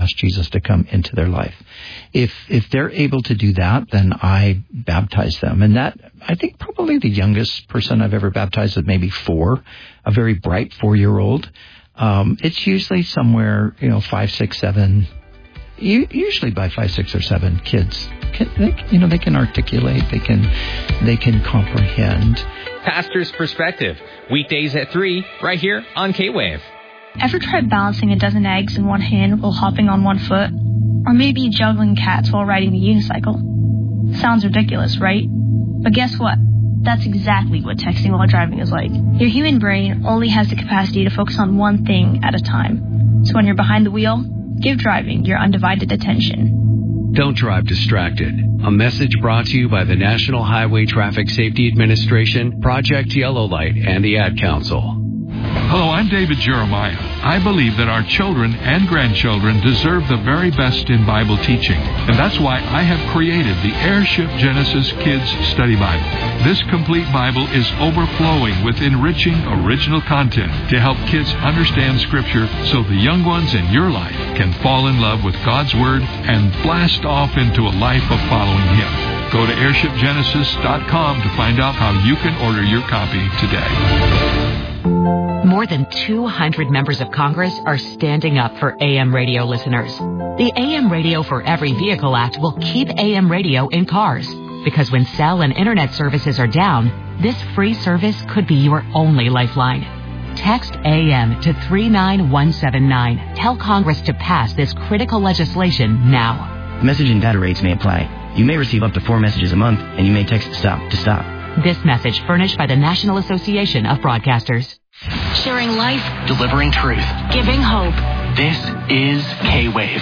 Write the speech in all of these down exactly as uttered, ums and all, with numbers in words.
ask Jesus to come into their life. If if they're able to do that, then I baptize them. And that, I think probably the youngest person I've ever baptized is maybe four, a very bright four-year-old. Um, it's usually somewhere, you know, five, six, seven, usually by five, six, or seven kids. They, you know, they can articulate, they can, they can comprehend. Pastor's Perspective, weekdays at three, right here on K-Wave. Ever tried balancing a dozen eggs in one hand while hopping on one foot? Or maybe juggling cats while riding the unicycle? Sounds ridiculous, right? But guess what? That's exactly what texting while driving is like. Your human brain only has the capacity to focus on one thing at a time. So when you're behind the wheel, give driving your undivided attention. Don't drive distracted. A message brought to you by the National Highway Traffic Safety Administration, Project Yellow Light, and the Ad Council. Hello, I'm David Jeremiah. I believe that our children and grandchildren deserve the very best in Bible teaching, and that's why I have created the Airship Genesis Kids Study Bible. This complete Bible is overflowing with enriching original content to help kids understand Scripture so the young ones in your life can fall in love with God's Word and blast off into a life of following Him. Go to airship genesis dot com to find out how you can order your copy today. More than two hundred members of Congress are standing up for A M radio listeners. The A M Radio for Every Vehicle Act will keep A M radio in cars, because when cell and internet services are down, this free service could be your only lifeline. Text A M to three nine one seven nine. Tell Congress to pass this critical legislation now. Message and data rates may apply. You may receive up to four messages a month, and you may text STOP to stop. This message furnished by the National Association of Broadcasters. Sharing life, delivering truth, giving hope. This is K-Wave.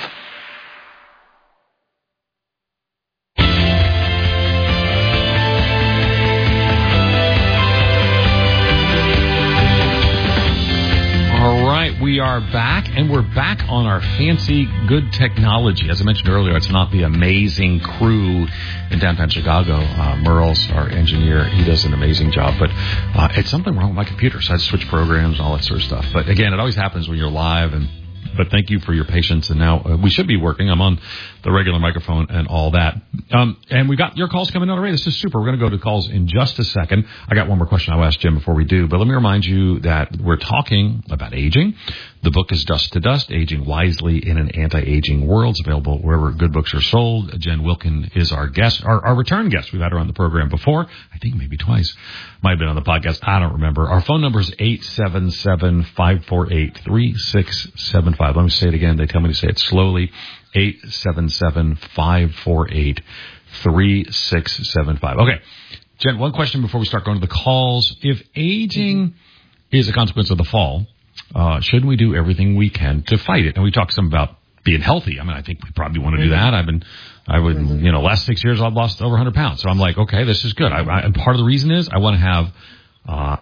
All right, we are back, and we're back on our fancy, good technology. As I mentioned earlier, it's not the amazing crew in downtown Chicago. Uh, Merle's our engineer. He does an amazing job, but uh, it's something wrong with my computer, so I had to switch programs and all that sort of stuff. But again, it always happens when you're live, and but thank you for your patience. And now uh, we should be working. I'm on the regular microphone and all that. Um, and we got your calls coming out already. This is super. We're going to go to calls in just a second. I got one more question I'll ask Jim before we do. But let me remind you that we're talking about aging. The book is Dust to Dust, Aging Wisely in an Anti-Aging World. It's available wherever good books are sold. Jen Wilkin is our guest, our, our return guest. We've had her on the program before. I think maybe twice. Might have been on the podcast. I don't remember. Our phone number is eight seven seven, five four eight, three six seven five. Let me say it again. They tell me to say it slowly. eight seven seven, five four eight, three six seven five. Okay. Jen, one question before we start going to the calls. If aging is a consequence of the fall, uh, shouldn't we do everything we can to fight it? And we talked some about being healthy. I mean, I think we probably want to do that. I've been, I would, you know, last six years I've lost over one hundred pounds. So I'm like, okay, this is good. I, I, and part of the reason is I want to have, uh,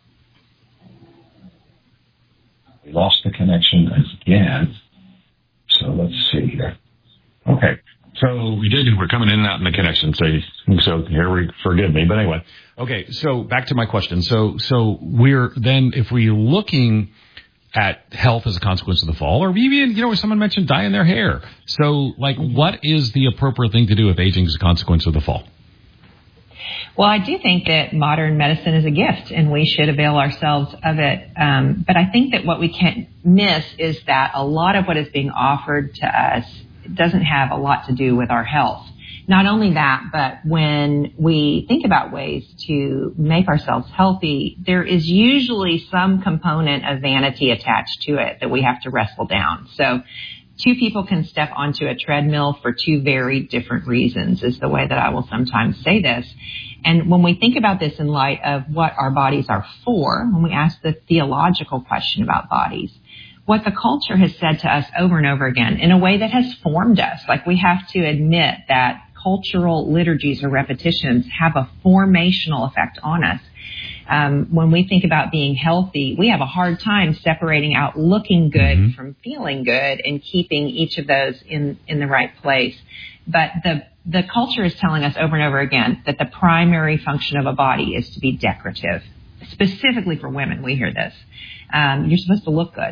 we lost the connection again. So let's see here. Okay. So we did. We're coming in and out in the connection. So, so here we forgive me. But anyway. Okay. So back to my question. So, so we're then, if we're looking at health as a consequence of the fall, or even, you know, someone mentioned dyeing their hair. So, like, what is the appropriate thing to do if aging is a consequence of the fall? Well, I do think that modern medicine is a gift, and we should avail ourselves of it. Um, but I think that what we can't miss is that a lot of what is being offered to us doesn't have a lot to do with our health. Not only that, but when we think about ways to make ourselves healthy, there is usually some component of vanity attached to it that we have to wrestle down. So two people can step onto a treadmill for two very different reasons, is the way that I will sometimes say this. And when we think about this in light of what our bodies are for, when we ask the theological question about bodies, what the culture has said to us over and over again in a way that has formed us, like we have to admit that cultural liturgies or repetitions have a formational effect on us. Um, when we think about being healthy, we have a hard time separating out looking good mm-hmm. from feeling good and keeping each of those in, in the right place. But the the culture is telling us over and over again that the primary function of a body is to be decorative. Specifically for women, we hear this. Um, you're supposed to look good.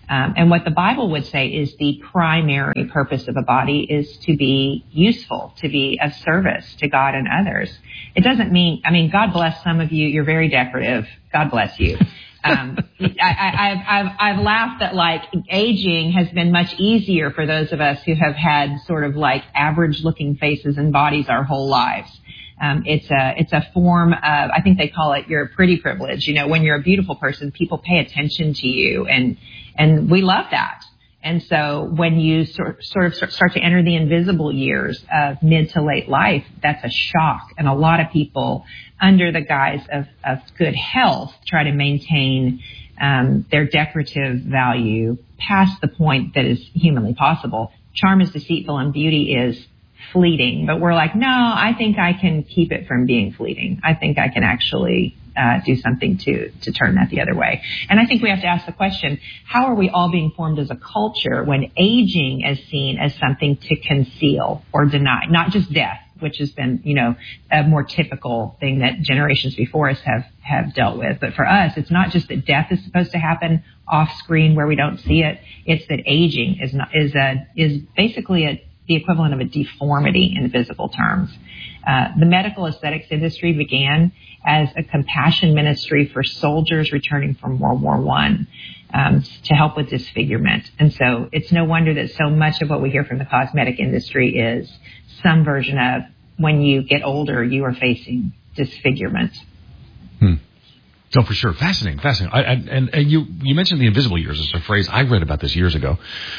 Um, and what the Bible would say is the primary purpose of a body is to be useful, to be of service to God and others. It doesn't mean, I mean, God bless some of you. You're very decorative. God bless you. Um, I, I, I've, I've, I've laughed that like aging has been much easier for those of us who have had sort of like average looking faces and bodies our whole lives. Um, it's a, it's a form of, I think they call it your pretty privilege. You know, when you're a beautiful person, people pay attention to you, and, and we love that. And so when you sort, sort of start to enter the invisible years of mid to late life, that's a shock. And a lot of people, under the guise of, of good health, try to maintain um, their decorative value past the point that is humanly possible. Charm is deceitful and beauty is fleeting. But we're like, no, I think I can keep it from being fleeting. I think I can actually Uh, do something to, to turn that the other way. And I think we have to ask the question, how are we all being formed as a culture when aging is seen as something to conceal or deny? Not just death, which has been, you know, a more typical thing that generations before us have, have dealt with. But for us, it's not just that death is supposed to happen off screen where we don't see it. It's that aging is not, is a, is basically a, the equivalent of a deformity in physical terms. Uh, the medical aesthetics industry began as a compassion ministry for soldiers returning from World War One um, to help with disfigurement. And so it's no wonder that so much of what we hear from the cosmetic industry is some version of when you get older, you are facing disfigurement. Hmm. No, for sure. Fascinating, fascinating. I, and, and, and you, you mentioned the invisible years as a phrase. I read about this years ago.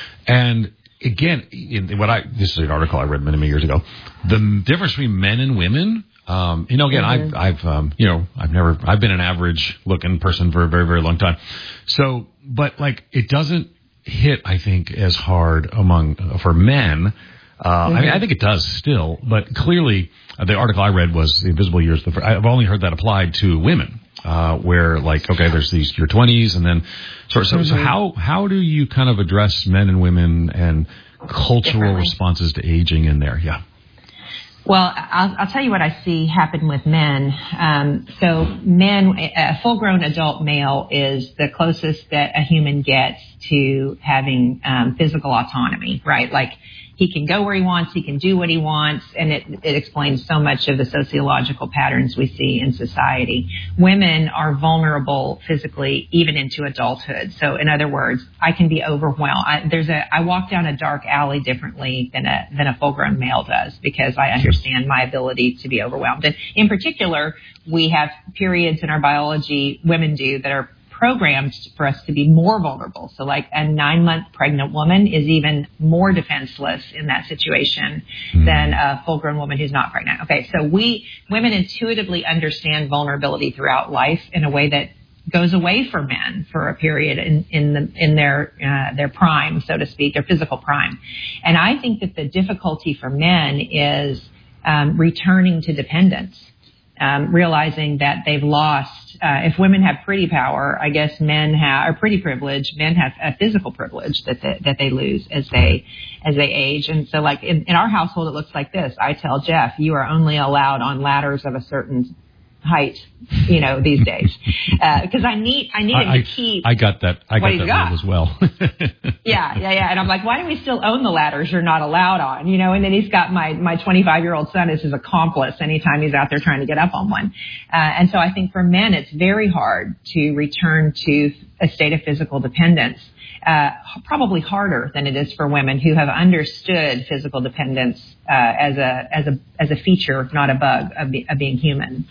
And again, in what I, this is an article I read many, many years ago. The difference between men and women, um, you know, again, mm-hmm. I've, I've, um, you know, I've never, I've been an average looking person for a very, very long time. So, but like, it doesn't hit, I think, as hard among, uh, for men. Uh, mm-hmm. I mean, I think it does still, but clearly uh, the article I read was the invisible years. I've only heard that applied to women. Uh, where like, okay, there's these, your twenties and then so, so, mm-hmm. so how, how do you kind of address men and women and cultural responses to aging in there? Yeah. Well, I'll, I'll tell you what I see happen with men. Um, so men, a full-grown adult male is the closest that a human gets to having um, physical autonomy, right? Like he can go where he wants, he can do what he wants, and it, it explains so much of the sociological patterns we see in society. Women are vulnerable physically even into adulthood. So in other words, I can be overwhelmed. I, there's a, I walk down a dark alley differently than a, than a full-grown male does because I understand my ability to be overwhelmed. And in particular, we have periods in our biology, women do, that are programmed for us to be more vulnerable. So like a nine-month pregnant woman is even more defenseless in that situation mm. than a full-grown woman who's not pregnant. Okay, so we, women intuitively understand vulnerability throughout life in a way that goes away for men for a period in, in, the, in their, uh, their prime, so to speak, their physical prime. And I think that the difficulty for men is um, returning to dependence. Um, realizing that they've lost, uh, if women have pretty power, I guess men have, or pretty privilege, men have a physical privilege that they, that they lose as they, as they age. And so like in, in our household, it looks like this. I tell Jeff, you are only allowed on ladders of a certain height, you know, these days. Uh, cause I need, I need him I, to keep. I got that. I got that got. as well. yeah, yeah, yeah. And I'm like, why do we still own the ladders you're not allowed on? You know, and then he's got my, my twenty-five year old son as his accomplice anytime he's out there trying to get up on one. Uh, and so I think for men, it's very hard to return to a state of physical dependence. Uh, probably harder than it is for women who have understood physical dependence, uh, as a, as a, as a feature, not a bug of, be, of being human.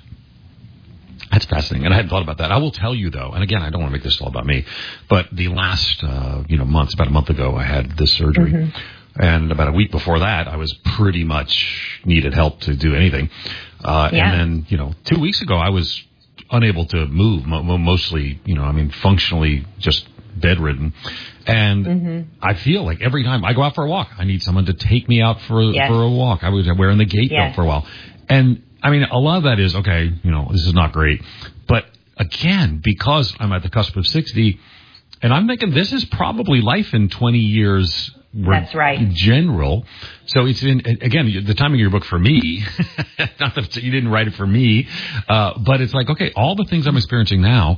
That's fascinating, and I hadn't thought about that. I will tell you, though, and again, I don't want to make this all about me, but the last, uh, you know, months, about a month ago, I had this surgery, mm-hmm. and about a week before that, I was pretty much needed help to do anything. Uh, yeah. And then, you know, two weeks ago, I was unable to move, mo- mostly, you know, I mean, functionally just bedridden. And mm-hmm. I feel like every time I go out for a walk, I need someone to take me out for yes. for a walk. I was wearing the gait belt yes. for a while, and I mean, a lot of that is, okay, you know, this is not great. But again, because I'm at the cusp of sixty, and I'm thinking this is probably life in twenty years. That's right. In general. So it's in, again, the timing of your book for me, not that you didn't write it for me, uh, but it's like, okay, all the things I'm experiencing now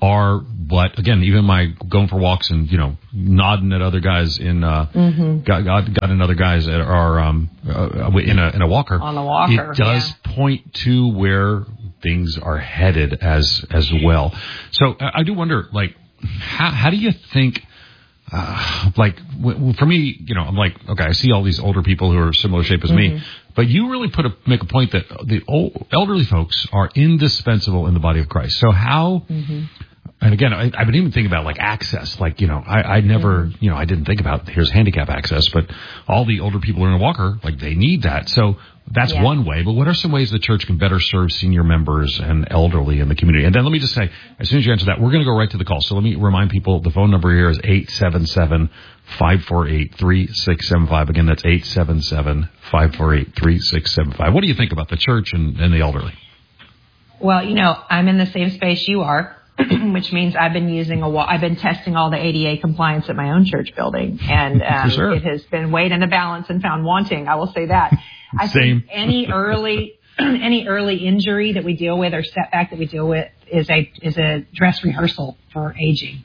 are, but again, even my going for walks and, you know, nodding at other guys in, uh, mm-hmm. got, got, got in other guys that are, um, uh, in a, in a walker. On the walker. It does yeah. point to where things are headed as, as well. So I, I do wonder, like, how, how do you think, Uh, like w- for me, you know, I'm like, okay, I see all these older people who are similar shape as mm-hmm. me, but you really put a, make a point that the old, elderly folks are indispensable in the body of Christ. So how, mm-hmm. and again, I, I've been even thinking about like access, like, you know, I, I never, mm-hmm. you know, I didn't think about here's handicap access, but all the older people who are in a walker, like they need that. So that's yeah. one way, but what are some ways the church can better serve senior members and elderly in the community? And then let me just say, as soon as you answer that, we're going to go right to the call. So let me remind people, the phone number here is eight seven seven, five four eight, three six seven five. Again, that's eight seven seven, five four eight, three six seven five. What do you think about the church and, and the elderly? Well, you know, I'm in the same space you are, which means I've been using a wall. I've been testing all the A D A compliance at my own church building, and um, sure. it has been weighed in a balance and found wanting. I will say that. I Same. think any early any early injury that we deal with or setback that we deal with is a is a dress rehearsal for aging.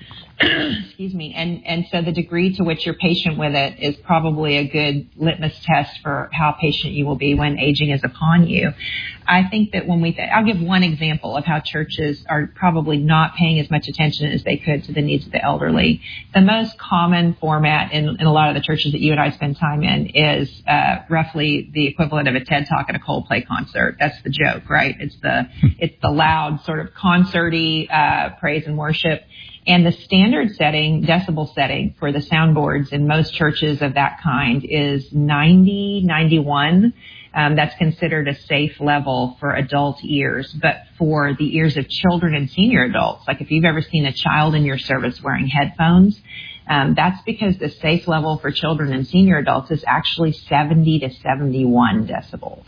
Excuse me. And and so the degree to which you're patient with it is probably a good litmus test for how patient you will be when aging is upon you. I think that when we, th- I'll give one example of how churches are probably not paying as much attention as they could to the needs of the elderly. The most common format in, in a lot of the churches that you and I spend time in is uh, roughly the equivalent of a TED Talk at a Coldplay concert. That's the joke, right? It's the it's the loud sort of concert-y uh, praise and worship. And the standard setting, decibel setting for the soundboards in most churches of that kind is ninety, ninety-one. Um, that's considered a safe level for adult ears. But for the ears of children and senior adults, like if you've ever seen a child in your service wearing headphones, um, that's because the safe level for children and senior adults is actually seventy to seventy-one decibels.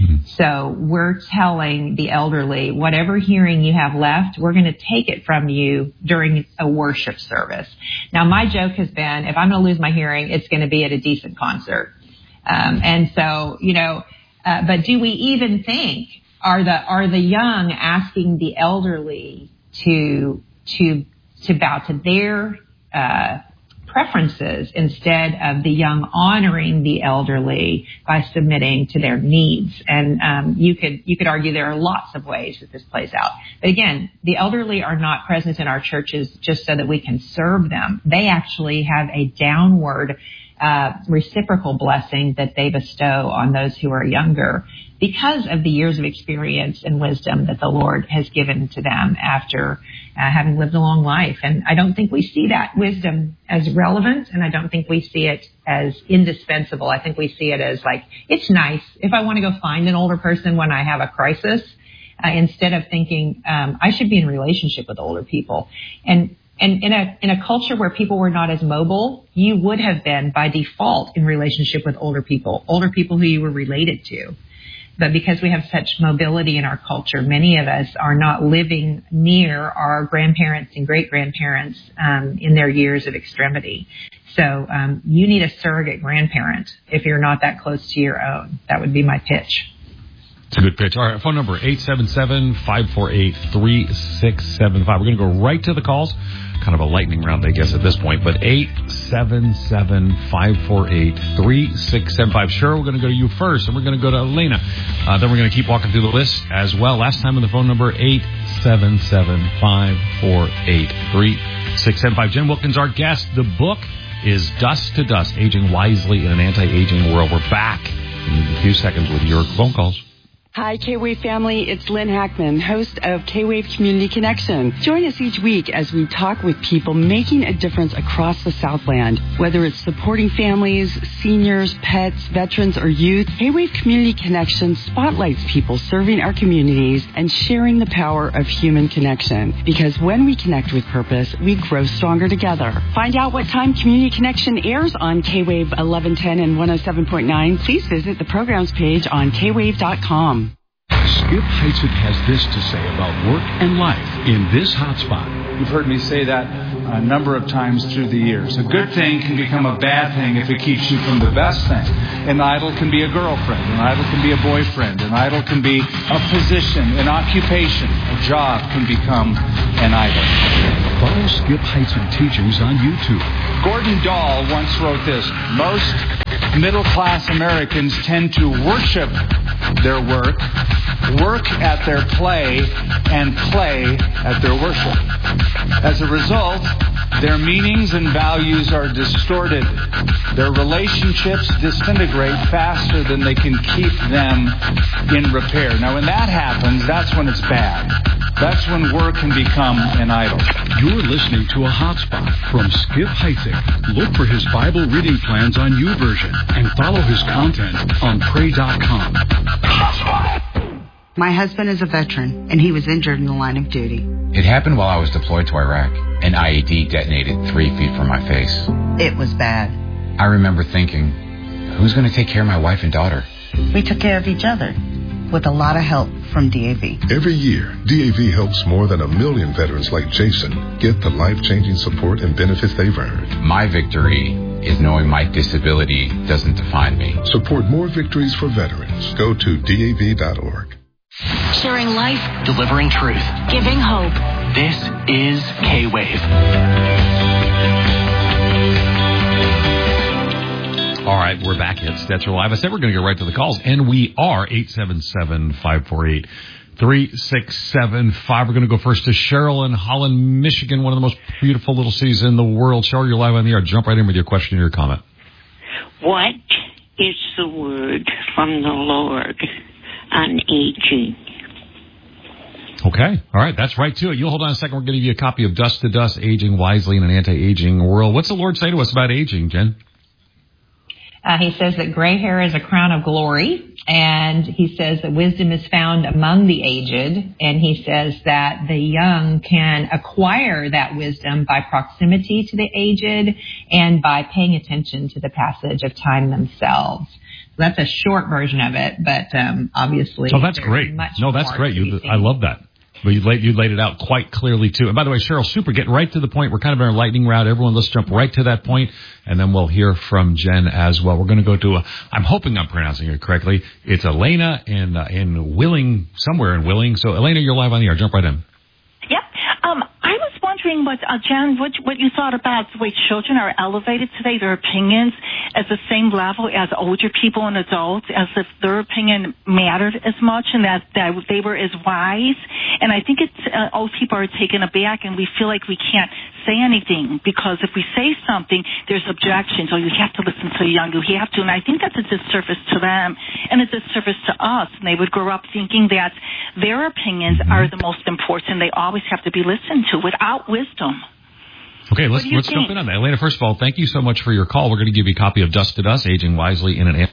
So we're telling the elderly, whatever hearing you have left, we're going to take it from you during a worship service. Now, my joke has been, if I'm going to lose my hearing, it's going to be at a decent concert. Um, and so, you know, uh, but do we even think, are the are the young asking the elderly to to to bow to their uh preferences instead of the young honoring the elderly by submitting to their needs? And um, you could you could argue there are lots of ways that this plays out. But again, the elderly are not present in our churches just so that we can serve them. They actually have a downward uh, reciprocal blessing that they bestow on those who are younger because of the years of experience and wisdom that the Lord has given to them after uh, having lived a long life. And I don't think we see that wisdom as relevant, and I don't think we see it as indispensable. I think we see it as like, it's nice if I want to go find an older person when I have a crisis, uh, instead of thinking, um, I should be in relationship with older people. And And in a in a culture where people were not as mobile, you would have been by default in relationship with older people, older people who you were related to. But because we have such mobility in our culture, many of us are not living near our grandparents and great-grandparents um, in their years of extremity. So um, you need a surrogate grandparent if you're not that close to your own. That would be my pitch. It's a good pitch. All right, phone number eight seven seven, five four eight, three six seven five. We're going to go right to the calls. Kind of a lightning round, I guess, at this point. But eight seven seven, five four eight, three six seven five. Sure, we're going to go to you first, and we're going to go to Elena. Uh, then we're going to keep walking through the list as well. Last time on the phone number, eight seven seven, five four eight, three six seven five. Jen Wilkins, our guest. The book is Dust to Dust, Aging Wisely in an Anti-Aging World. We're back in a few seconds with your phone calls. Hi, K-Wave family. It's Lynn Hackman, host of K-Wave Community Connection. Join us each week as we talk with people making a difference across the Southland. Whether it's supporting families, seniors, pets, veterans, or youth, K-Wave Community Connection spotlights people serving our communities and sharing the power of human connection. Because when we connect with purpose, we grow stronger together. Find out what time Community Connection airs on K-Wave eleven ten and one oh seven point nine. Please visit the programs page on K wave dot com. Skip Heitzig has this to say about work and life in this hotspot. You've heard me say that a number of times through the years. A good thing can become a bad thing if it keeps you from the best thing. An idol can be a girlfriend. An idol can be a boyfriend. An idol can be a position, an occupation. A job can become an idol. Follow Skip Heitzig teachings on YouTube. Gordon Dahl once wrote this: most middle-class Americans tend to worship their work, work at their play, and play at their worship. As a result, their meanings and values are distorted. Their relationships disintegrate faster than they can keep them in repair. Now, when that happens, that's when it's bad. That's when work can become an idol. You're listening to a hotspot from Skip Heitzig. Look for his Bible reading plans on YouVersion and follow his content on pray dot com. My husband is a veteran, and he was injured in the line of duty. It happened while I was deployed to Iraq. An I E D detonated three feet from my face. It was bad. I remember thinking, who's going to take care of my wife and daughter? We took care of each other, with a lot of help from D A V. Every year, D A V helps more than a million veterans like Jason get the life-changing support and benefits they've earned. My victory is knowing my disability doesn't define me. Support more victories for veterans. Go to D A V dot org. Sharing life, delivering truth, giving hope. This is K-Wave. All right, we're back at Stetzer Live. I said we're going to get right to the calls, and we are. eight seven seven, five four eight, three six seven five. We're going to go first to Cheryl in Holland, Michigan, one of the most beautiful little cities in the world. Cheryl, you're live on the air. Jump right in with your question or your comment. What is the word from the Lord on aging? Okay. All right. That's right, too. You'll hold on a second. We're going to give you a copy of Dust to Dust, Aging Wisely in an Anti-Aging World. What's the Lord say to us about aging, Jen? Uh, he says that gray hair is a crown of glory, and he says that wisdom is found among the aged, and he says that the young can acquire that wisdom by proximity to the aged and by paying attention to the passage of time themselves. That's a short version of it, but um, obviously... Oh, that's great. No, that's great. You, I love that. But you laid, you laid it out quite clearly, too. And by the way, Cheryl, super, getting right to the point. We're kind of in our lightning round. Everyone, let's jump right to that point, and then we'll hear from Jen as well. We're going to go to, a, I'm hoping I'm pronouncing it correctly. It's Elena in, uh, in Willing, somewhere in Willing. So, Elena, you're live on the air. Jump right in. Yep. Um, I was wondering what, uh, Jen, what, what you thought about the way children are elevated today, their opinions at the same level as older people and adults, as if their opinion mattered as much and that, that they were as wise. And I think it's, uh, old people are taken aback and we feel like we can't say anything because if we say something, there's objections. Oh, you have to listen to the young, you have to. And I think that's a disservice to them and a disservice to us. And they would grow up thinking that their opinions are the most important. They always have to be listened to without wisdom. Okay, let's let's jump in on that. Elena, first of all, thank you so much for your call. We're going to give you a copy of Dust to Dust, Aging Wisely in an...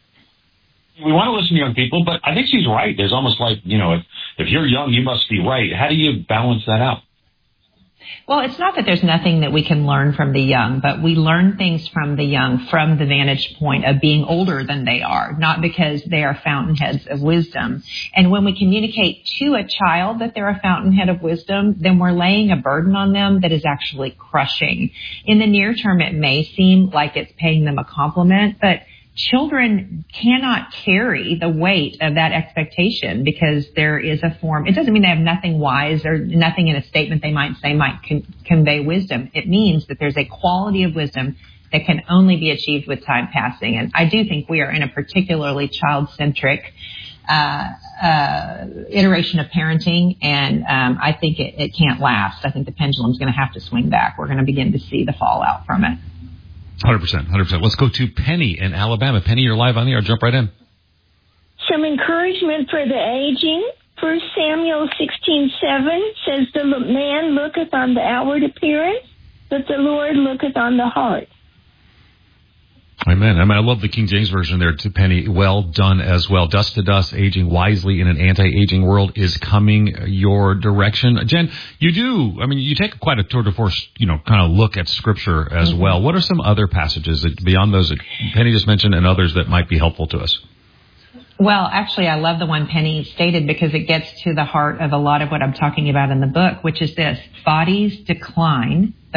We want to listen to young people, but I think she's right. There's almost like, you know, if, if you're young, you must be right. How do you balance that out? Well, it's not that there's nothing that we can learn from the young, but we learn things from the young from the vantage point of being older than they are, not because they are fountainheads of wisdom. And when we communicate to a child that they're a fountainhead of wisdom, then we're laying a burden on them that is actually crushing. In the near term, it may seem like it's paying them a compliment, but children cannot carry the weight of that expectation because there is a form. It doesn't mean they have nothing wise or nothing in a statement they might say might con- convey wisdom. It means that there's a quality of wisdom that can only be achieved with time passing. And I do think we are in a particularly child-centric uh, uh, iteration of parenting, and um, I think it, it can't last. I think the pendulum's going to have to swing back. We're going to begin to see the fallout from it. one hundred percent, one hundred percent. Let's go to Penny in Alabama. Penny, you're live on the air. Jump right in. Some encouragement for the aging. First Samuel sixteen seven says, the man looketh on the outward appearance, but the Lord looketh on the heart. Amen. I mean, I love the King James Version there, to Penny. Well done as well. Dust to Dust, Aging Wisely in an Anti-Aging World is coming your direction. Jen, you do, I mean, you take quite a tour de force, you know, kind of look at Scripture as mm-hmm. well. What are some other passages that, beyond those that Penny just mentioned and others that might be helpful to us? Well, actually, I love the one Penny stated because it gets to the heart of a lot of what I'm talking about in the book, which is this. Bodies decline, but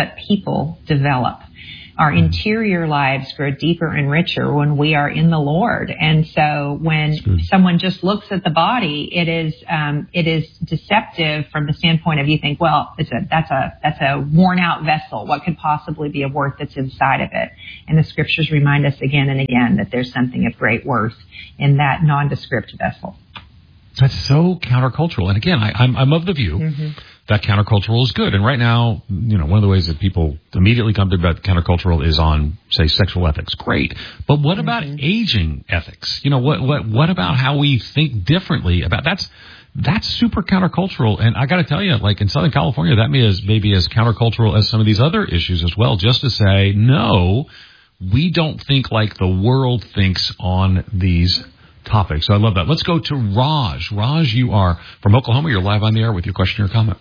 but people develop. Our interior lives grow deeper and richer when we are in the Lord. And so when someone just looks at the body, it is um, it is deceptive from the standpoint of you think, well, it's a that's a that's a worn out vessel. What could possibly be of worth that's inside of it? And the scriptures remind us again and again that there's something of great worth in that nondescript vessel. That's so countercultural. And again, I, I'm, I'm of the view mm-hmm. that countercultural is good. And right now, you know, one of the ways that people immediately come to about countercultural is on, say, sexual ethics. Great. But what mm-hmm. about aging ethics? You know, what, what, what about how we think differently about that's, that's super countercultural. And I got to tell you, like in Southern California, that may as, maybe as countercultural as some of these other issues as well, just to say, no, we don't think like the world thinks on these topic. So I love that. Let's go to Raj. Raj, you are from Oklahoma. You're live on the air with your question or comment.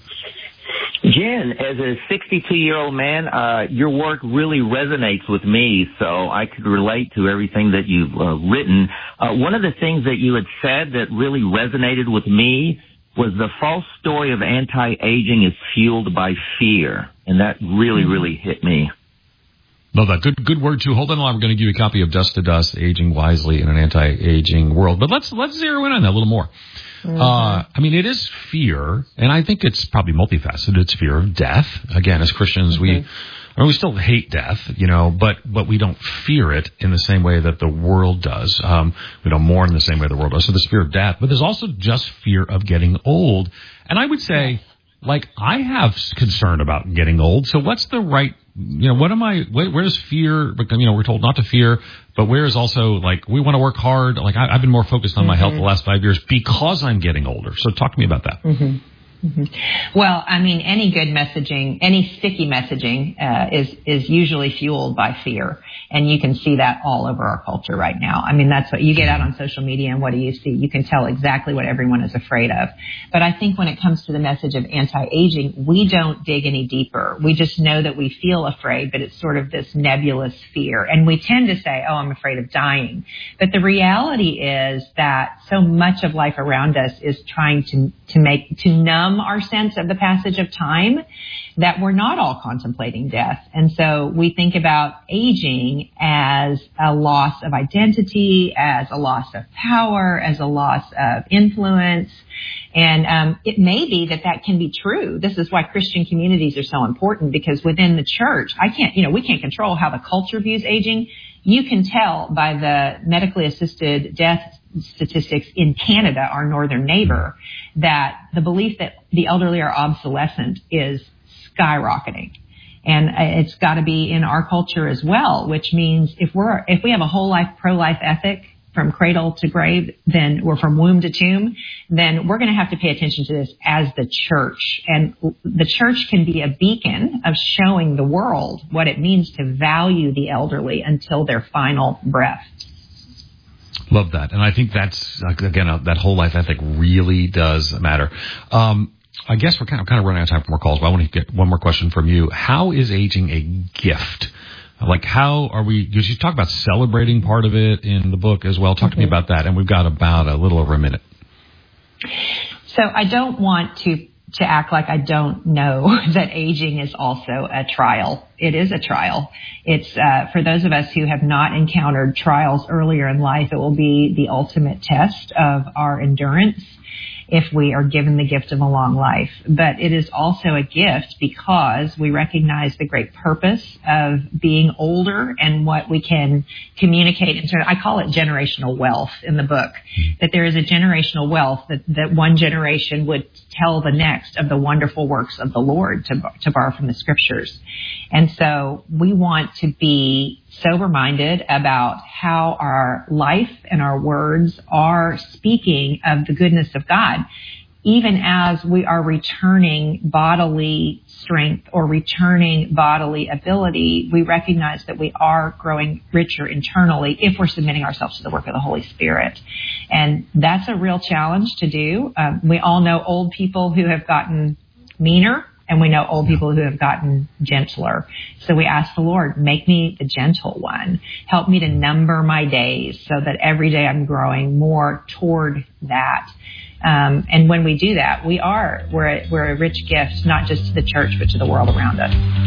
Jen, as a sixty-two-year-old man, uh, your work really resonates with me, so I could relate to everything that you've uh, written. Uh, one of the things that you had said that really resonated with me was the false story of anti-aging is fueled by fear, and that really, really hit me. Love that. Good, good word too. Hold on, I'm going to give you a copy of Dust to Dust: Aging Wisely in an Anti-Aging World. But let's let's zero in on that a little more. Mm-hmm. Uh, I mean, it is fear, and I think it's probably multifaceted. It's fear of death. Again, as Christians, mm-hmm. we I mean, we still hate death, you know, but but we don't fear it in the same way that the world does. Um, we don't mourn in the same way the world does. So there's fear of death, but there's also just fear of getting old. And I would say, like, I have concern about getting old. So what's the right, you know, what am I, where, where does fear, you know, we're told not to fear, but where is also, like, we want to work hard. Like, I, I've been more focused on mm-hmm. my health the last five years because I'm getting older. So talk to me about that. Mm-hmm. Mm-hmm. Well, I mean, any good messaging, any sticky messaging uh, is is usually fueled by fear, and you can see that all over our culture right now. I mean, that's what you get out on social media, and what do you see? You can tell exactly what everyone is afraid of. But I think when it comes to the message of anti-aging, we don't dig any deeper. We just know that we feel afraid, but it's sort of this nebulous fear, and we tend to say, "Oh, I'm afraid of dying." But the reality is that so much of life around us is trying to to make to numb our sense of the passage of time, that we're not all contemplating death. And so we think about aging as a loss of identity, as a loss of power, as a loss of influence. And um, it may be that that can be true. This is why Christian communities are so important, because within the church, I can't, you know, we can't control how the culture views aging. You can tell by the medically assisted death statistics in Canada, our northern neighbor, that the belief that the elderly are obsolescent is skyrocketing. And it's got to be in our culture as well, which means if we're, if we have a whole life pro-life ethic from cradle to grave, then, or from womb to tomb, then we're going to have to pay attention to this as the church. And the church can be a beacon of showing the world what it means to value the elderly until their final breath. Love that. And I think that's, again, uh, that whole life ethic really does matter. Um, I guess we're kind of, kind of running out of time for more calls, but I want to get one more question from you. How is aging a gift? Like, how are we, because you talk about celebrating part of it in the book as well. Talk mm-hmm. to me about that. And we've got about a little over a minute. So I don't want to to act like I don't know that aging is also a trial. It is a trial. It's, uh, for those of us who have not encountered trials earlier in life, it will be the ultimate test of our endurance if we are given the gift of a long life. But it is also a gift because we recognize the great purpose of being older and what we can communicate. In terms, I call it generational wealth in the book, that there is a generational wealth that, that one generation would tell the next of the wonderful works of the Lord, to, to borrow from the scriptures. And so we want to be sober-minded about how our life and our words are speaking of the goodness of God. Even as we are returning bodily strength or returning bodily ability, we recognize that we are growing richer internally if we're submitting ourselves to the work of the Holy Spirit. And that's a real challenge to do. Um, we all know old people who have gotten meaner, and we know old people who have gotten gentler. So we ask the Lord, make me the gentle one. Help me to number my days so that every day I'm growing more toward that. Um, and when we do that, we are, we're a, we're a rich gift, not just to the church, but to the world around us.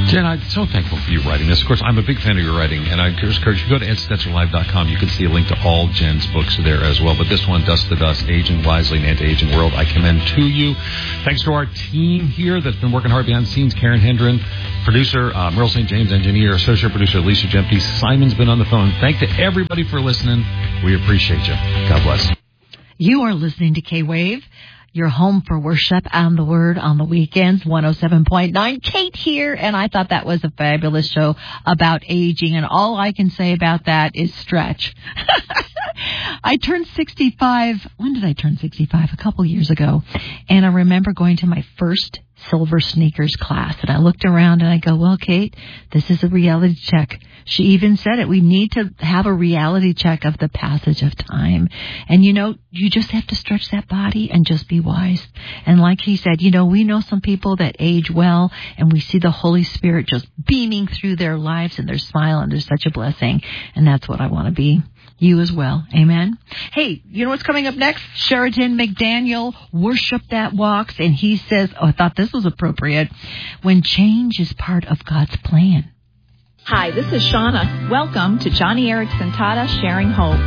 Jen, I'm so thankful for you writing this. Of course, I'm a big fan of your writing, and I encourage you to go to ed stetzer live dot com. You can see a link to all Jen's books there as well. But this one, Dust to Dust, Aging Wisely in an Anti-Aging World, I commend to you. Thanks to our team here that's been working hard behind the scenes. Karen Hendren, producer, uh, Merle Saint James, engineer, associate producer, Lisa Jemke. Simon's been on the phone. Thank to everybody for listening. We appreciate you. God bless. You are listening to K-Wave, your home for worship and the Word on the weekends, one oh seven point nine. Kate here, and I thought that was a fabulous show about aging, and all I can say about that is stretch. I turned sixty-five. When did I turn sixty-five? A couple years ago. And I remember going to my first silver sneakers class, and I looked around and I go, well, Kate, this is a reality check. She even said it. We need to have a reality check of the passage of time. And, you know, you just have to stretch that body and just be wise. And like he said, you know, we know some people that age well, and we see the Holy Spirit just beaming through their lives and their smile, and there's such a blessing. And that's what I want to be. You as well. Amen. Hey, you know what's coming up next? Sheridan McDaniel, Worship That Walks. And he says, oh, I thought this was appropriate, when change is part of God's plan. Hi, this is Shauna. Welcome to Johnny Erickson Tata Sharing Hope.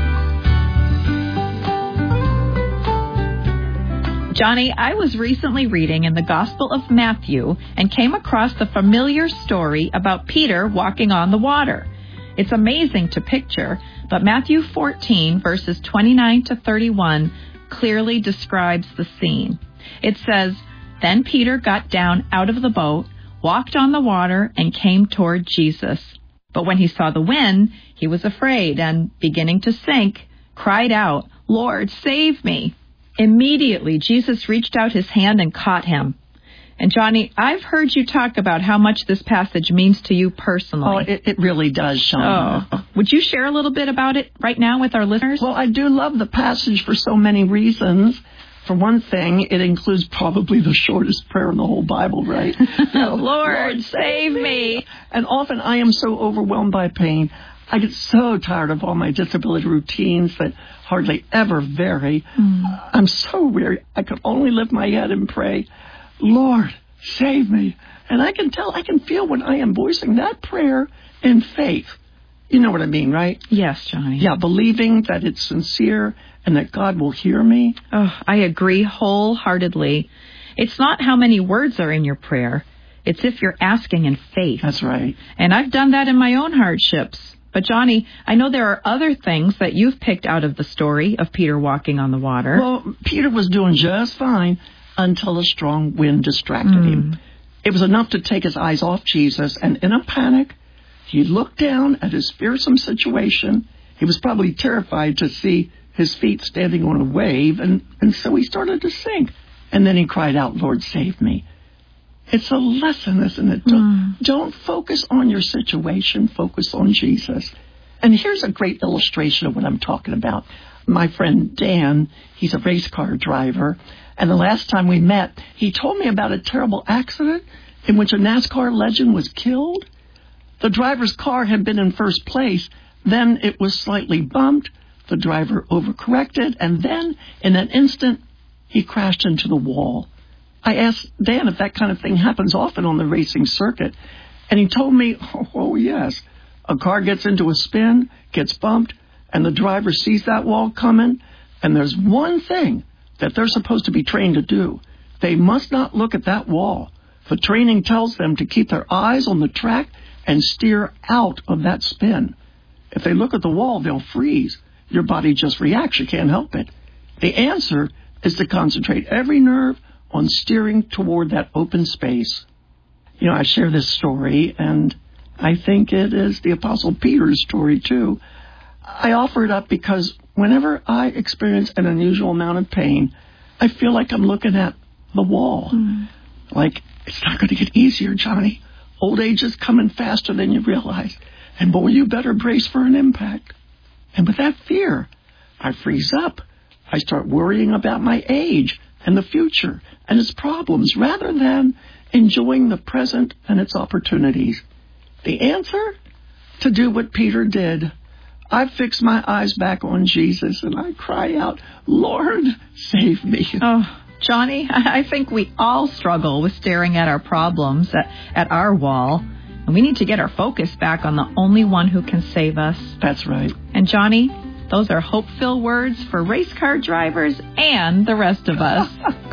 Johnny, I was recently reading in the Gospel of Matthew and came across the familiar story about Peter walking on the water. It's amazing to picture, but Matthew fourteen, verses twenty-nine to thirty-one, clearly describes the scene. It says, "Then Peter got down out of the boat, walked on the water, and came toward Jesus. But when he saw the wind, he was afraid, and, beginning to sink, cried out, 'Lord, save me!' Immediately, Jesus reached out his hand and caught him." And Johnny, I've heard you talk about how much this passage means to you personally. Oh, it, it really does, Shauna. Oh. Would you share a little bit about it right now with our listeners? Well, I do love the passage for so many reasons. For one thing, it includes probably the shortest prayer in the whole Bible, right? You know, Lord, Lord, save me. And often I am so overwhelmed by pain. I get so tired of all my disability routines that hardly ever vary. Mm. I'm so weary. I could only lift my head and pray, Lord, save me. And I can tell, I can feel when I am voicing that prayer in faith. You know what I mean, right? Yes, Johnny. Yeah, believing that it's sincere and that God will hear me. Oh, I agree wholeheartedly. It's not how many words are in your prayer. It's if you're asking in faith. That's right. And I've done that in my own hardships. But, Johnny, I know there are other things that you've picked out of the story of Peter walking on the water. Well, Peter was doing just fine until a strong wind distracted mm. him. It was enough to take his eyes off Jesus, and in a panic, he looked down at his fearsome situation. He was probably terrified to see his feet standing on a wave, and, and so he started to sink. And then he cried out, Lord, save me. It's a lesson, isn't it? Don't, mm. don't focus on your situation, focus on Jesus. And here's a great illustration of what I'm talking about. My friend Dan, he's a race car driver, and the last time we met, he told me about a terrible accident in which a NASCAR legend was killed. The driver's car had been in first place, then it was slightly bumped, the driver overcorrected, and then, in an instant, he crashed into the wall. I asked Dan if that kind of thing happens often on the racing circuit, and he told me, oh, oh yes, a car gets into a spin, gets bumped, and the driver sees that wall coming, and there's one thing that they're supposed to be trained to do. They must not look at that wall. The training tells them to keep their eyes on the track and steer out of that spin. If they look at the wall, they'll freeze. Your body just reacts. You can't help it. The answer is to concentrate every nerve on steering toward that open space. You know, I share this story, and I think it is the Apostle Peter's story, too. I offer it up because whenever I experience an unusual amount of pain, I feel like I'm looking at the wall. Mm. Like, it's not going to get easier, Johnny. Old age is coming faster than you realize. And boy, you better brace for an impact. And with that fear, I freeze up. I start worrying about my age and the future and its problems rather than enjoying the present and its opportunities. The answer? To do what Peter did. I fix my eyes back on Jesus and I cry out, Lord, save me. Oh, Johnny, I think we all struggle with staring at our problems, at, at our wall. And we need to get our focus back on the only one who can save us. That's right. And Johnny, those are hope-filled words for race car drivers and the rest of us.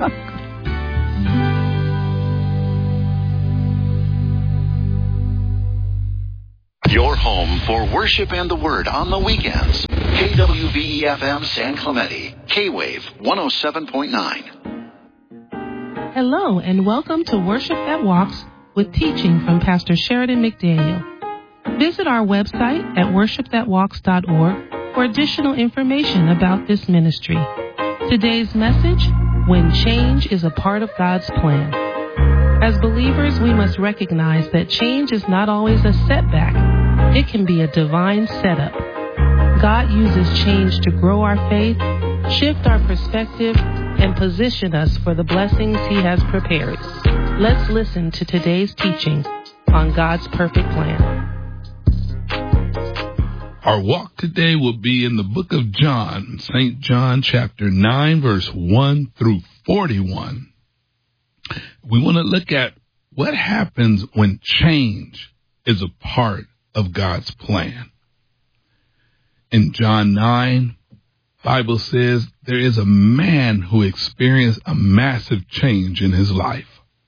Your home for worship and the word on the weekends. K W V E F M San Clemente. K-Wave one oh seven point nine. Hello and welcome to Worship That Walks with teaching from Pastor Sheridan McDaniel. Visit our website at worship that walks dot org for additional information about this ministry. Today's message, when change is a part of God's plan. As believers, we must recognize that change is not always a setback. It can be a divine setup. God uses change to grow our faith, shift our perspective, and position us for the blessings He has prepared. Let's listen to today's teaching on God's perfect plan. Our walk today will be in the book of John, Saint John chapter nine, verse one through forty-one. We want to look at what happens when change is a part of God's plan. In John nine, Bible says there is a man who experienced a massive change in his life.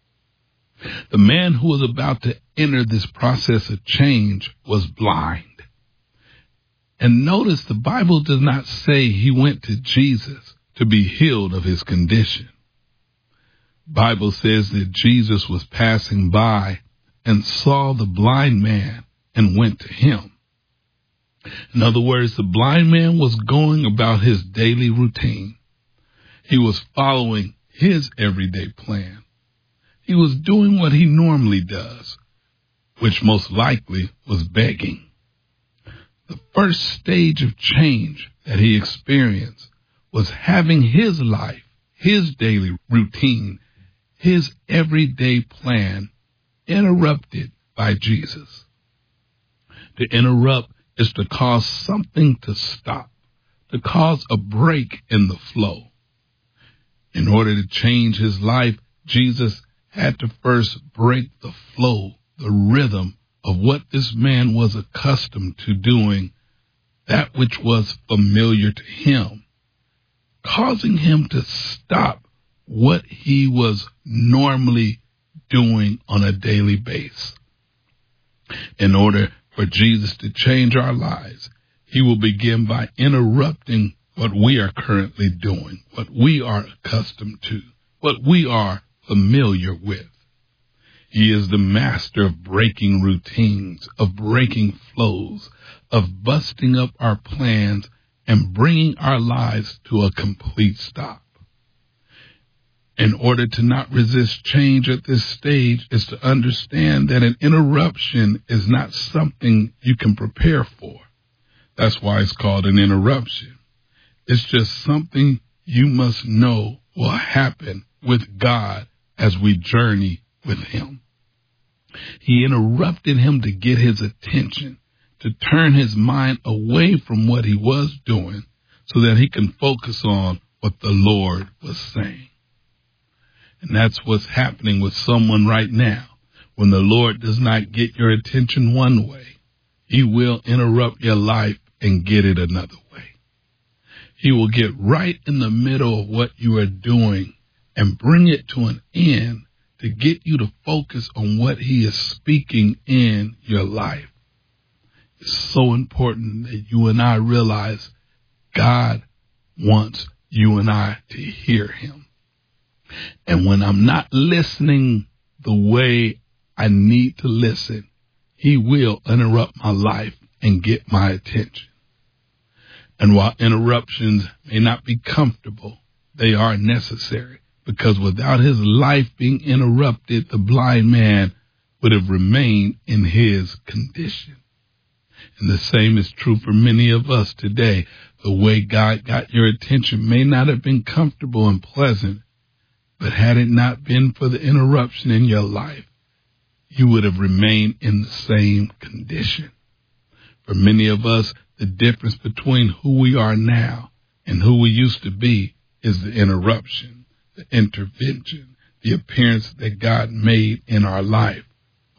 The man who was about to enter this process of change was blind. And notice the Bible does not say he went to Jesus to be healed of his condition. Bible says that Jesus was passing by and saw the blind man and went to him. In other words, the blind man was going about his daily routine. He was following his everyday plan. He was doing what he normally does, which most likely was begging. The first stage of change that he experienced was having his life, his daily routine, his everyday plan interrupted by Jesus. To interrupt is to cause something to stop, to cause a break in the flow. In order to change his life, Jesus had to first break the flow, the rhythm of what this man was accustomed to doing, that which was familiar to him, causing him to stop what he was normally doing on a daily basis. In order for Jesus to change our lives, he will begin by interrupting what we are currently doing, what we are accustomed to, what we are familiar with. He is the master of breaking routines, of breaking flows, of busting up our plans and bringing our lives to a complete stop. In order to not resist change at this stage is to understand that an interruption is not something you can prepare for. That's why it's called an interruption. It's just something you must know will happen with God as we journey with him. He interrupted him to get his attention, to turn his mind away from what he was doing so that he can focus on what the Lord was saying. And that's what's happening with someone right now. When the Lord does not get your attention one way, he will interrupt your life and get it another way. He will get right in the middle of what you are doing and bring it to an end to get you to focus on what he is speaking in your life. It's so important that you and I realize God wants you and I to hear him. And when I'm not listening the way I need to listen, he will interrupt my life and get my attention. And while interruptions may not be comfortable, they are necessary, because without his life being interrupted, the blind man would have remained in his condition. And the same is true for many of us today. The way God got your attention may not have been comfortable and pleasant, but had it not been for the interruption in your life, you would have remained in the same condition. For many of us, the difference between who we are now and who we used to be is the interruption, the intervention, the appearance that God made in our life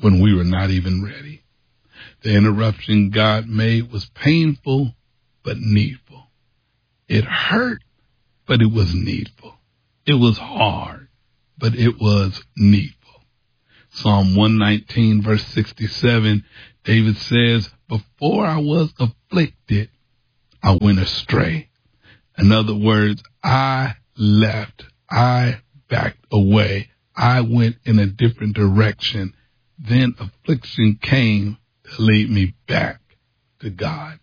when we were not even ready. The interruption God made was painful but needful. It hurt, but it was needful. It was hard, but it was needful. Psalm one nineteen, verse sixty-seven, David says, before I was afflicted, I went astray. In other words, I left. I backed away. I went in a different direction. Then affliction came to lead me back to God.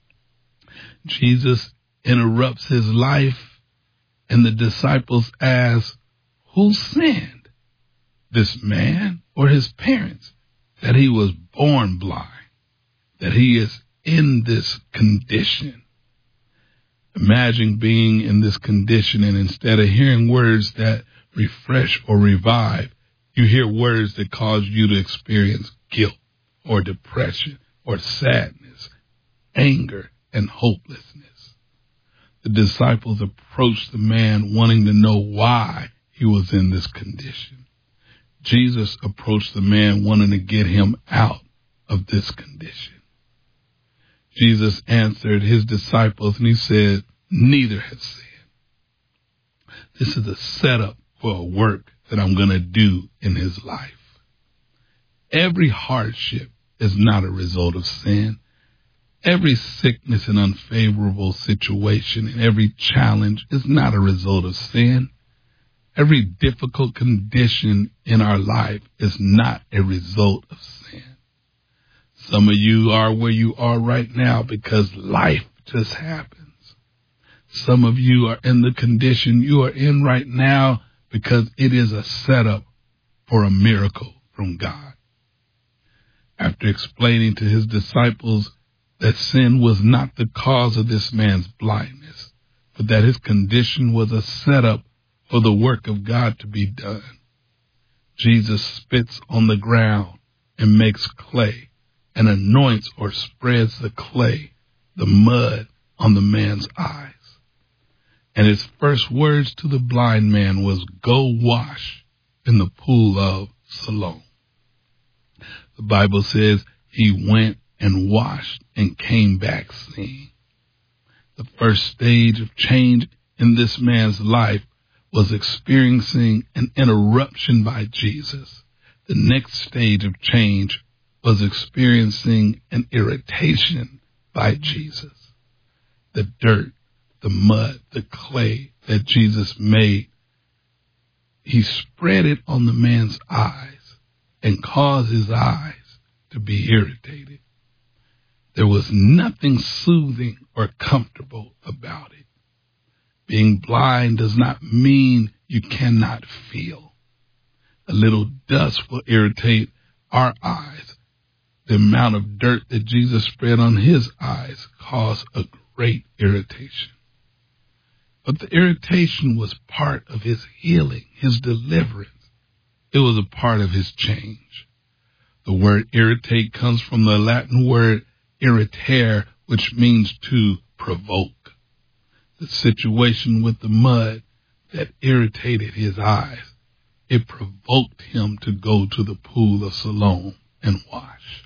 Jesus interrupts his life, and the disciples ask, who sinned, this man or his parents, that he was born blind, that he is in this condition? Imagine being in this condition, and instead of hearing words that refresh or revive, you hear words that cause you to experience guilt or depression or sadness, anger, and hopelessness. The disciples approached the man wanting to know why he was in this condition. Jesus approached the man wanting to get him out of this condition. Jesus answered his disciples and he said, neither has sinned. This is a setup for a work that I'm going to do in his life. Every hardship is not a result of sin. Every sickness and unfavorable situation and every challenge is not a result of sin. Every difficult condition in our life is not a result of sin. Some of you are where you are right now because life just happens. Some of you are in the condition you are in right now because it is a setup for a miracle from God. After explaining to his disciples that sin was not the cause of this man's blindness, but that his condition was a setup for the work of God to be done, Jesus spits on the ground and makes clay and anoints or spreads the clay, the mud, on the man's eyes. And his first words to the blind man was, go wash in the pool of Siloam. The Bible says he went and washed and came back seeing. The first stage of change in this man's life was experiencing an interruption by Jesus. The next stage of change was experiencing an irritation by Jesus. The dirt, the mud, the clay that Jesus made, he spread it on the man's eyes and caused his eyes to be irritated. There was nothing soothing or comfortable about it. Being blind does not mean you cannot feel. A little dust will irritate our eyes. The amount of dirt that Jesus spread on his eyes caused a great irritation. But the irritation was part of his healing, his deliverance. It was a part of his change. The word irritate comes from the Latin word irritare, which means to provoke. The situation with the mud that irritated his eyes, it provoked him to go to the pool of Siloam and wash.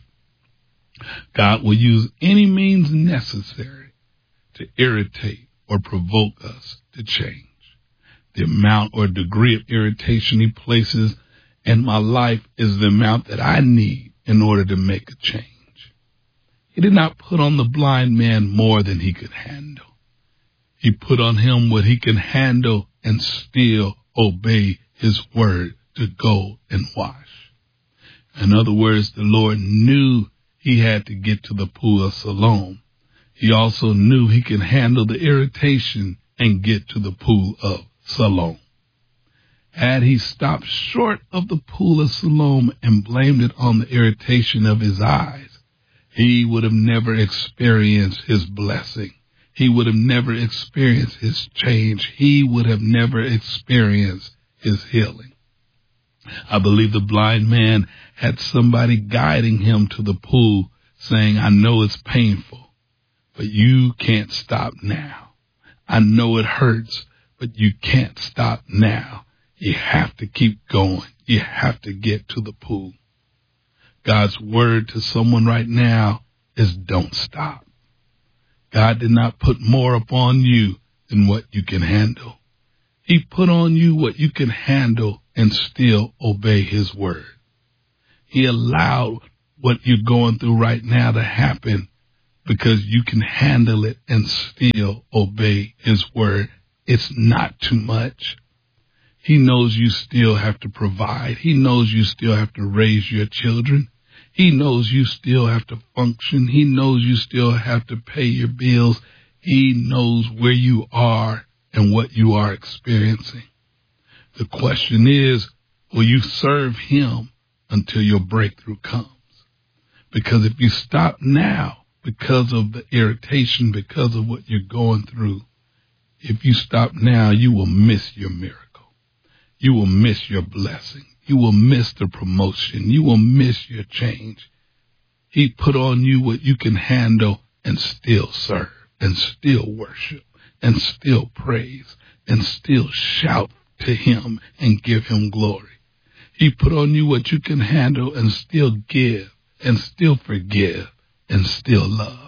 God will use any means necessary to irritate or provoke us to change. The amount or degree of irritation he places in my life is the amount that I need in order to make a change. He did not put on the blind man more than he could handle. He put on him what he can handle and still obey his word to go and wash. In other words, the Lord knew he had to get to the pool of Siloam. He also knew he could handle the irritation and get to the pool of Siloam. Had he stopped short of the pool of Siloam and blamed it on the irritation of his eyes, he would have never experienced his blessing. He would have never experienced his change. He would have never experienced his healing. I believe the blind man had somebody guiding him to the pool saying, I know it's painful, but you can't stop now. I know it hurts, but you can't stop now. You have to keep going. You have to get to the pool. God's word to someone right now is don't stop. God did not put more upon you than what you can handle. He put on you what you can handle and still obey his word. He allowed what you're going through right now to happen because you can handle it and still obey his word. It's not too much. He knows you still have to provide. He knows you still have to raise your children. He knows you still have to function. He knows you still have to pay your bills. He knows where you are and what you are experiencing. The question is, will you serve him until your breakthrough comes? Because if you stop now because of the irritation, because of what you're going through, if you stop now, you will miss your miracle. You will miss your blessing. You will miss the promotion. You will miss your change. He put on you what you can handle and still serve and still worship and still praise and still shout to him and give him glory. He put on you what you can handle and still give and still forgive and still love.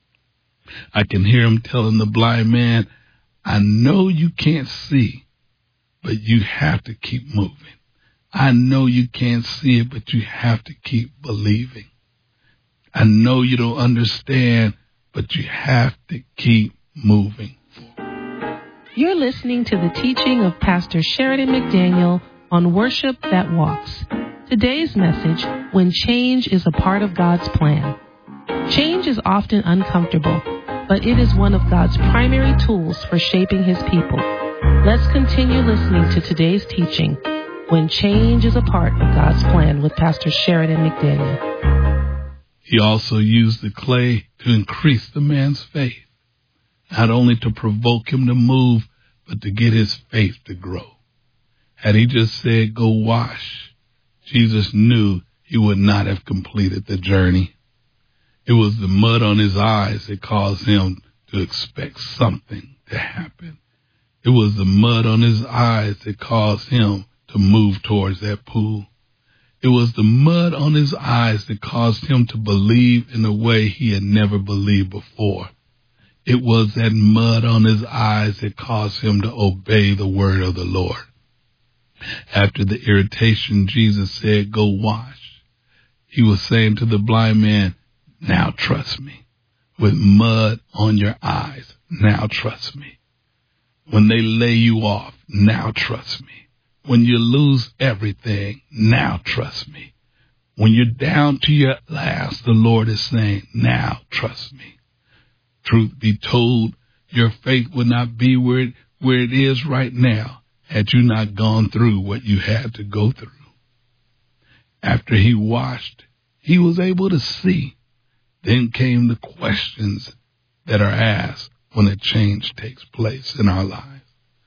I can hear him telling the blind man, I know you can't see, but you have to keep moving. I know you can't see it, but you have to keep believing. I know you don't understand, but you have to keep moving. You're listening to the teaching of Pastor Sheridan McDaniel on Worship That Walks. Today's message, when change is a part of God's plan. Change is often uncomfortable, but it is one of God's primary tools for shaping his people. Let's continue listening to today's teaching, When Change is a Part of God's Plan, with Pastor Sheridan McDaniel. He also used the clay to increase the man's faith, not only to provoke him to move, but to get his faith to grow. Had he just said, go wash, Jesus knew he would not have completed the journey. It was the mud on his eyes that caused him to expect something to happen. It was the mud on his eyes that caused him to move towards that pool. It was the mud on his eyes that caused him to believe in a way he had never believed before. It was that mud on his eyes that caused him to obey the word of the Lord. After the irritation, Jesus said, go wash. He was saying to the blind man, now trust me. With mud on your eyes, now trust me. When they lay you off, now trust me. When you lose everything, now trust me. When you're down to your last, the Lord is saying, now trust me. Truth be told, your faith would not be where it, where it is right now had you not gone through what you had to go through. After he washed, he was able to see. Then came the questions that are asked when a change takes place in our lives.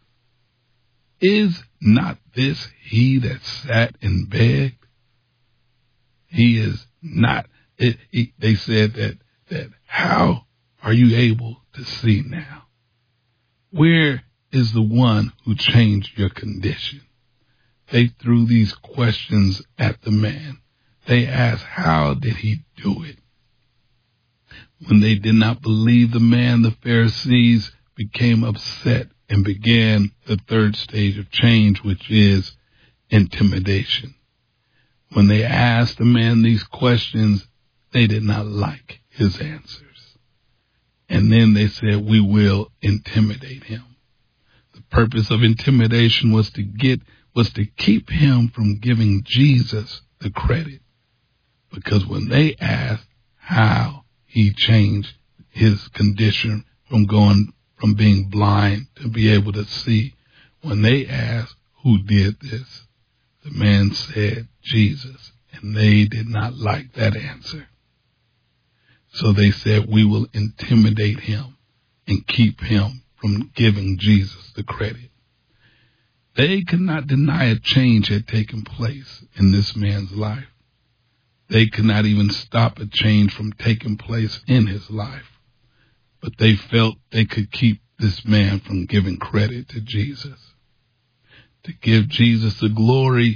Is not this he that sat and begged? He is not. It, he, they said that, that how are you able to see now? Where is the one who changed your condition? They threw these questions at the man. They asked, how did he do it? When they did not believe the man, the Pharisees became upset and began the third stage of change, which is intimidation. When they asked the man these questions, they did not like his answers. And then they said, we will intimidate him. The purpose of intimidation was to get, was to keep him from giving Jesus the credit. Because when they asked how he changed his condition from going from being blind to be able to see, when they asked who did this, the man said Jesus, and they did not like that answer. So they said, we will intimidate him and keep him from giving Jesus the credit. They could not deny a change had taken place in this man's life. They could not even stop a change from taking place in his life. But they felt they could keep this man from giving credit to Jesus. To give Jesus the glory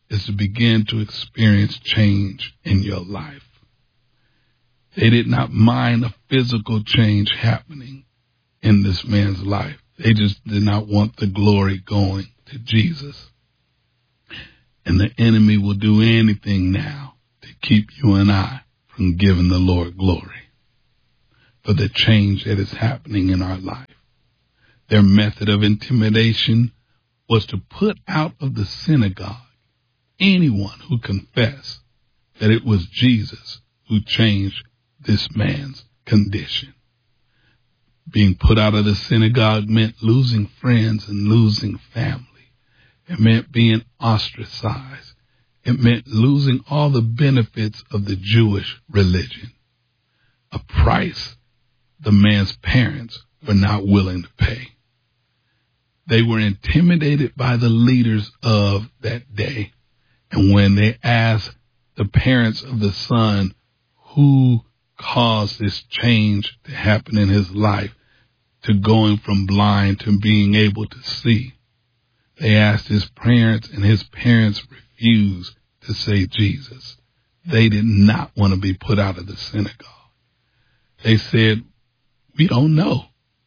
is to begin to experience change in your life. They did not mind a physical change happening in this man's life. They just did not want the glory going to Jesus. And the enemy will do anything now to keep you and I from giving the Lord glory for the change that is happening in our life. Their method of intimidation was to put out of the synagogue anyone who confessed that it was Jesus who changed this man's condition. Being put out of the synagogue meant losing friends and losing family. It meant being ostracized. It meant losing all the benefits of the Jewish religion, a price the man's parents were not willing to pay. They were intimidated by the leaders of that day. And when they asked the parents of the son who caused this change to happen in his life, to going from blind to being able to see, they asked his parents, and his parents refused to say Jesus. They did not want to be put out of the synagogue. They said, we don't know.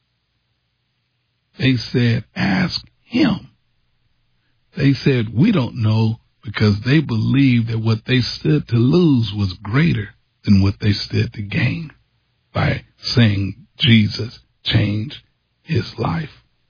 They said, ask him. They said, we don't know, because they believed that what they stood to lose was greater than what they stood to gain by saying Jesus changed his life.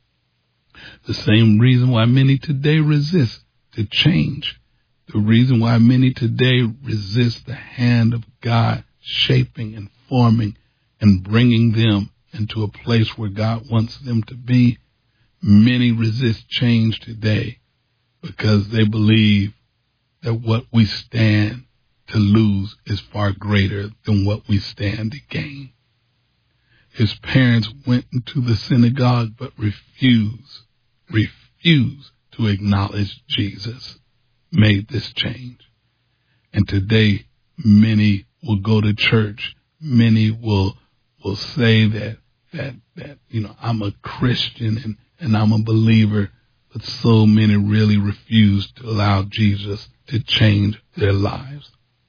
The same reason why many today resist to change. The reason why many today resist the hand of God shaping and forming and bringing them into a place where God wants them to be. Many resist change today because they believe that what we stand to lose is far greater than what we stand to gain. His parents went into the synagogue but refused, refused to acknowledge Jesus made this change. And today, many will go to church. Many will will say that that that you know I'm a Christian and, and I'm a believer, but so many really refuse to allow Jesus to change their lives.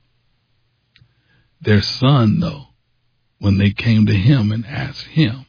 Their son, though, when they came to him and asked him,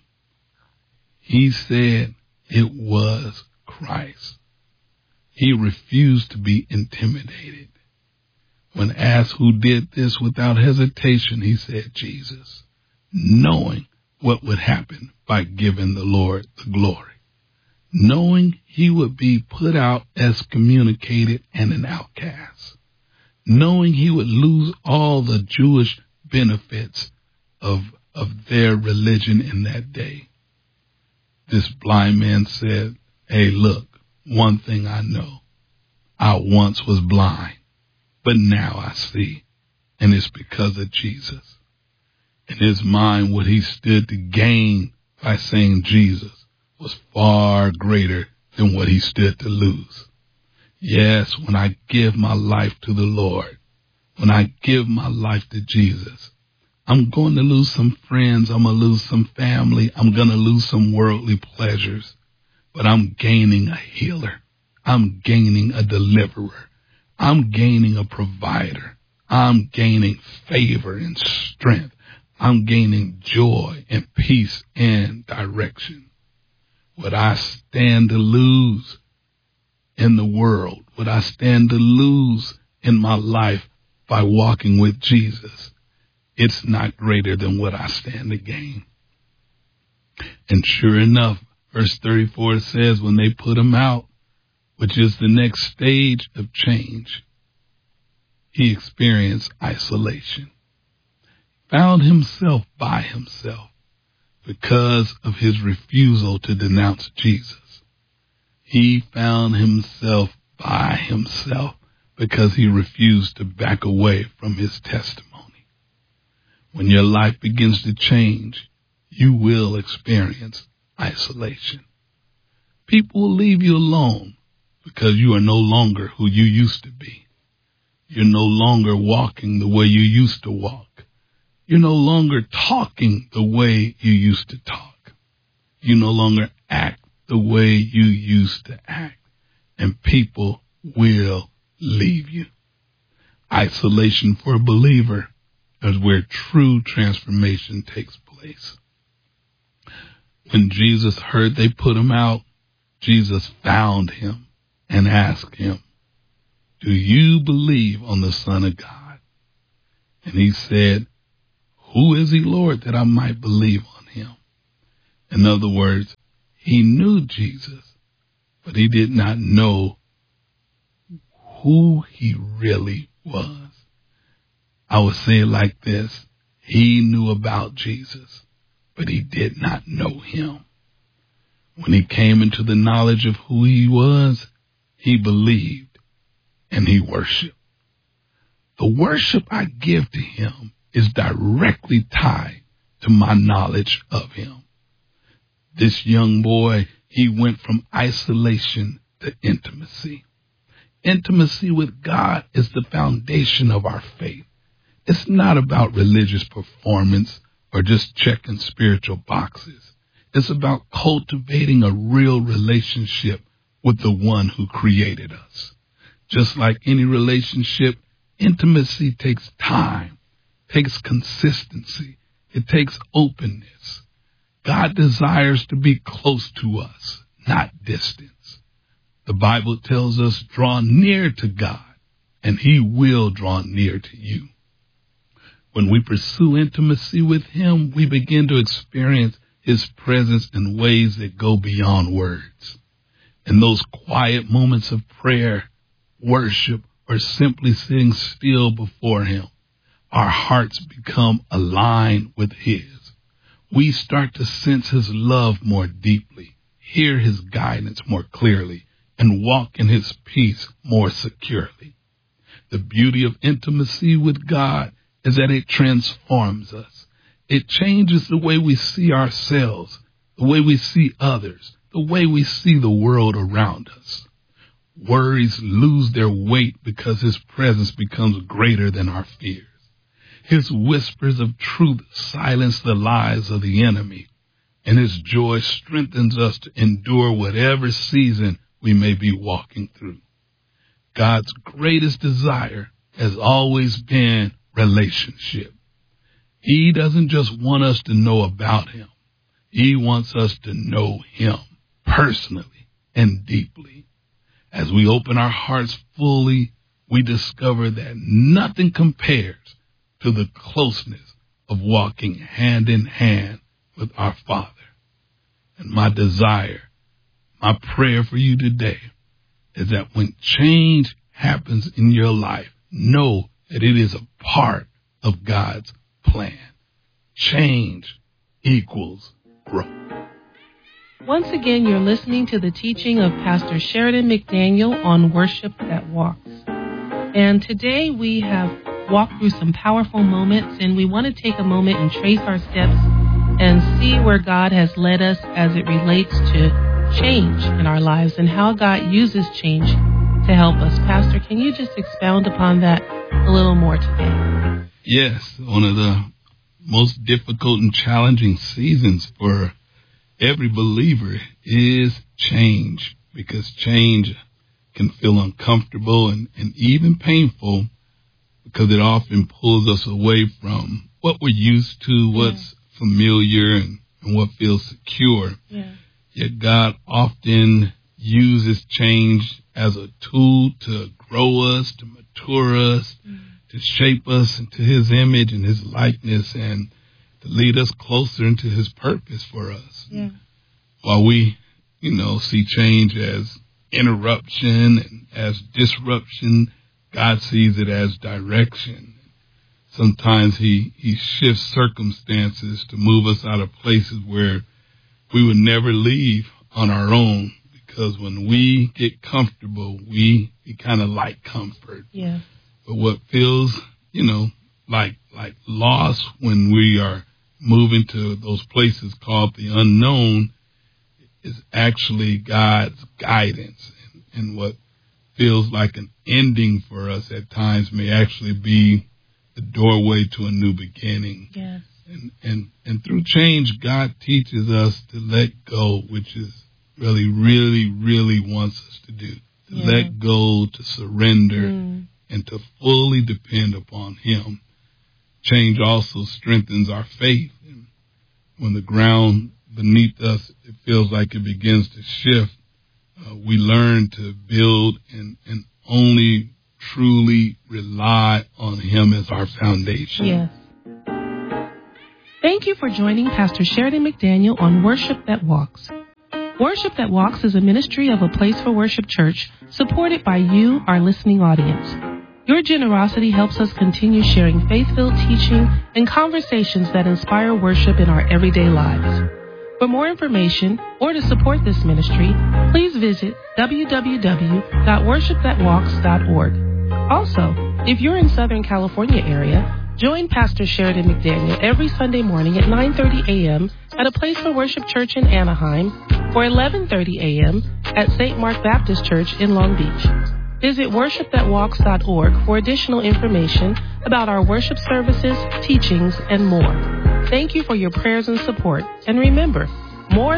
he said it was Christ. He refused to be intimidated. When asked who did this, without hesitation, he said Jesus, knowing what would happen by giving the Lord the glory, knowing he would be put out excommunicated and an outcast, knowing he would lose all the Jewish benefits of, of their religion in that day. This blind man said, hey, look, one thing I know, I once was blind, but now I see, and it's because of Jesus. In his mind, what he stood to gain by saying Jesus was far greater than what he stood to lose. Yes, when I give my life to the Lord, when I give my life to Jesus, I'm going to lose some friends, I'm going to lose some family, I'm going to lose some worldly pleasures, but I'm gaining a healer. I'm gaining a deliverer. I'm gaining a provider. I'm gaining favor and strength. I'm gaining joy and peace and direction. What I stand to lose in the world, what I stand to lose in my life by walking with Jesus, it's not greater than what I stand to gain. And sure enough, verse thirty-four says when they put him out, which is the next stage of change, he experienced isolation, found himself by himself because of his refusal to denounce Jesus. He found himself by himself because he refused to back away from his testimony. When your life begins to change, you will experience isolation. People will leave you alone because you are no longer who you used to be. You're no longer walking the way you used to walk. You're no longer talking the way you used to talk. You no longer act the way you used to act. And people will leave you. Isolation for a believer is where true transformation takes place. When Jesus heard they put him out, Jesus found him and asked him, do you believe on the Son of God? And he said, who is he, Lord, that I might believe on him? In other words, he knew Jesus, but he did not know who he really was. I would say it like this. He knew about Jesus, but he did not know him. When he came into the knowledge of who he was, he believed and he worshiped. The worship I give to him is directly tied to my knowledge of him. This young boy, he went from isolation to intimacy. Intimacy with God is the foundation of our faith. It's not about religious performance or just checking spiritual boxes. It's about cultivating a real relationship with the one who created us. Just like any relationship, intimacy takes time, takes consistency, it takes openness. God desires to be close to us, not distance. The Bible tells us, draw near to God, and he will draw near to you. When we pursue intimacy with him, we begin to experience his presence in ways that go beyond words. In those quiet moments of prayer, worship, or simply sitting still before him, our hearts become aligned with his. We start to sense his love more deeply, hear his guidance more clearly, and walk in his peace more securely. The beauty of intimacy with God is that it transforms us. It changes the way we see ourselves, the way we see others, the way we see the world around us. Worries lose their weight because his presence becomes greater than our fears. His whispers of truth silence the lies of the enemy, and his joy strengthens us to endure whatever season we may be walking through. God's greatest desire has always been relationship. He doesn't just want us to know about him. He wants us to know him personally and deeply. As we open our hearts fully, we discover that nothing compares to the closeness of walking hand in hand with our Father. And my desire, my prayer for you today is that when change happens in your life, know that it is a part of God's plan. Change equals growth. Once again, you're listening to the teaching of Pastor Sheridan McDaniel on Worship That Walks. And today we have walked through some powerful moments, and we want to take a moment and trace our steps and see where God has led us as it relates to change in our lives and how God uses change to help us. Pastor, can you just expound upon that a little more today? Yes, one of the most difficult and challenging seasons for every believer is change, because change can feel uncomfortable and, and even painful, because it often pulls us away from what we're used to, what's yeah. familiar, and, and what feels secure. Yeah. Yet God often uses change as a tool to grow us, to mature us, mm. to shape us into his image and his likeness, and to lead us closer into his purpose for us. Yeah. While we, you know, see change as interruption and as disruption, God sees it as direction. Sometimes he, he shifts circumstances to move us out of places where we would never leave on our own, because when we get comfortable, we, we kind of like comfort. Yeah. But what feels, you know, like like loss when we are moving to those places called the unknown is actually God's guidance. And, and what feels like an ending for us at times may actually be the doorway to a new beginning. Yes. And, and, and through change, God teaches us to let go, which is really, really, really wants us to do. to Yeah. let go, to surrender, Mm. and to fully depend upon Him. Change also strengthens our faith. And when the ground beneath us, it feels like it begins to shift, uh, we learn to build and, and only truly rely on Him as our foundation. Yes. Thank you for joining Pastor Sheridan McDaniel on Worship That Walks. Worship That Walks is a ministry of a Place for Worship Church supported by you, our listening audience. Your generosity helps us continue sharing faith-filled teaching and conversations that inspire worship in our everyday lives. For more information or to support this ministry, please visit w w w dot worship that walks dot org. Also, if you're in Southern California area, join Pastor Sheridan McDaniel every Sunday morning at nine thirty a.m. at a Place for Worship Church in Anaheim or eleven thirty a.m. at Saint Mark Baptist Church in Long Beach. Visit worship that walks dot org for additional information about our worship services, teachings, and more. Thank you for your prayers and support. And remember, more